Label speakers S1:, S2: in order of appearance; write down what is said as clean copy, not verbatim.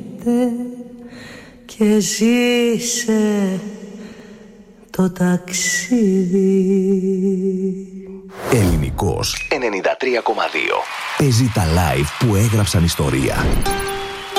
S1: γίνεται και ζήσε το ταξίδι.
S2: Ελληνικός 93,2. Παίζει τα live που έγραψαν ιστορία.